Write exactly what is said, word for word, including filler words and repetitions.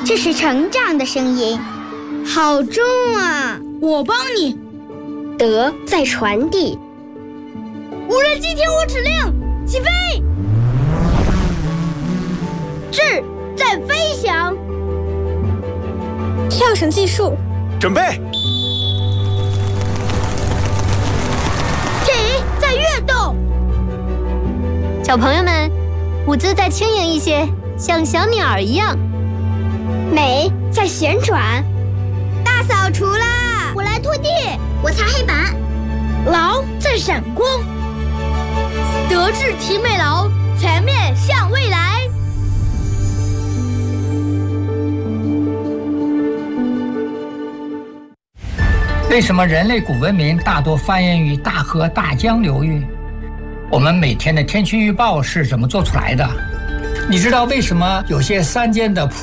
这是成长的声音，好重啊！ 我帮你。 德在传递。 无人机听我指令，起飞！智在飞翔。 跳绳计数， 准备。 体在跃动。 小朋友们，舞姿再轻盈一些，像小鸟一样。 美在旋转。 大扫除啦！ 我来拖地， 我擦黑板。 劳在闪光。德智体美劳，全面向未来。 为什么人类古文明大多繁衍于大河大江流域？我们每天的天气预报是怎么做出来的？你知道为什么有些山间的